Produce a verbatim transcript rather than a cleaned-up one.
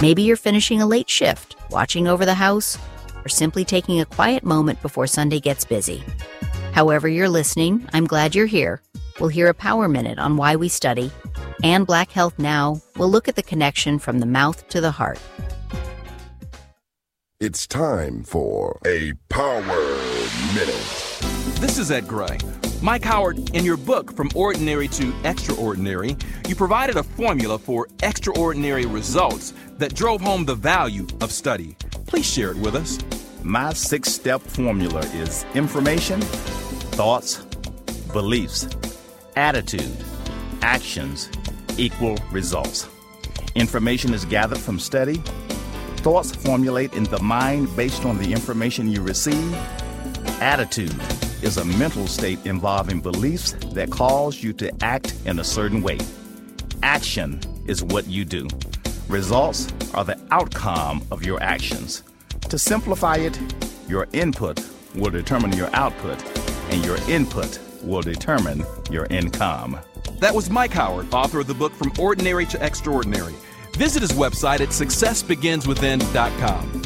Maybe you're finishing a late shift, watching over the house, or simply taking a quiet moment before Sunday gets busy. However you're listening, I'm glad you're here. We'll hear a Power Minute on why we study, and Black Health Now will look at the connection from the mouth to the heart. It's time for a Power Minute. This is Ed Gray. Mike Howard, in your book, From Ordinary to Extraordinary, you provided a formula for extraordinary results that drove home the value of study. Please share it with us. My six-step formula is information, thoughts, beliefs, attitude, actions equal results. Information is gathered from study. Thoughts formulate in the mind based on the information you receive. Attitude is a mental state involving beliefs that cause you to act in a certain way. Action is what you do. Results are the outcome of your actions. To simplify it, your input will determine your output, and your input will determine your income. That was Mike Howard, author of the book From Ordinary to Extraordinary. Visit his website at success begins within dot com.